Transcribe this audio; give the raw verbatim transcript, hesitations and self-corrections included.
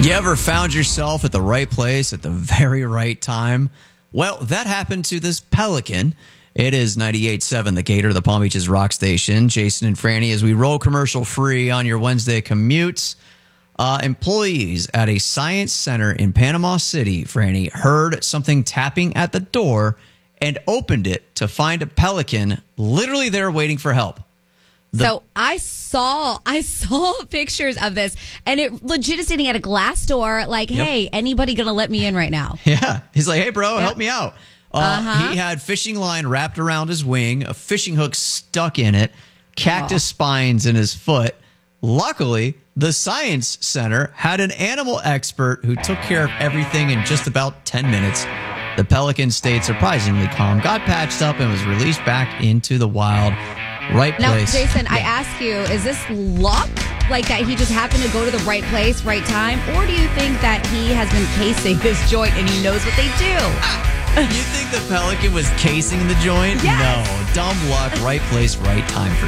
You ever found yourself at the right place at the very right time? Well, that happened to this Pelican. It is ninety-eight point seven The Gator, the Palm Beaches rock station. Jason and Franny, as we roll commercial free on your Wednesday commutes. Uh, employees at a science center in Panama City, Franny, heard something tapping at the door and opened it to find a pelican literally there waiting for help. The- so I saw I saw pictures of this, and it legit is sitting at a glass door like, yep. Hey, anybody going to let me in right now? Yeah. He's like, hey, bro, yep. help me out. Uh, uh-huh. He had fishing line wrapped around his wing, a fishing hook stuck in it, cactus oh. spines in his foot. Luckily, the Science Center had an animal expert who took care of everything in just about ten minutes. The pelican stayed surprisingly calm, got patched up, and was released back into the wild. Right now, place. Jason, yeah. I ask you, is this luck? Like that he just happened to go to the right place, right time? Or do you think that he has been casing this joint and he knows what they do? You think the pelican was casing the joint? Yes. No. Dumb luck, right place, right time for